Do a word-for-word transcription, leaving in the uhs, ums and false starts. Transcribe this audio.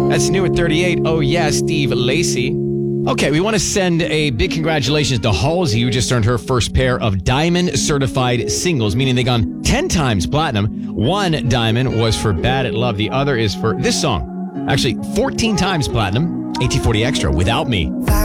That's new at thirty-eight. Oh, yeah, Steve Lacy. Okay, we want to send a big congratulations to Halsey, who just earned her first pair of diamond certified singles, meaning they gone ten times platinum. One diamond was for Bad at Love. The other is for this song. Actually, fourteen times platinum. A T forty Extra, Without Me.